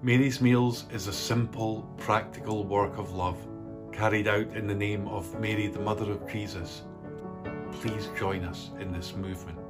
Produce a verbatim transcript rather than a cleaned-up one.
Mary's Meals is a simple, practical work of love, carried out in the name of Mary, the Mother of Jesus. Please join us in this movement.